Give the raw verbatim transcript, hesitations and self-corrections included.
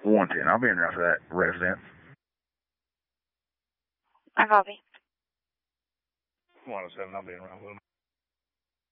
one ten. I'll be in there after that residence. I copy. one oh seven, I'll be around with him.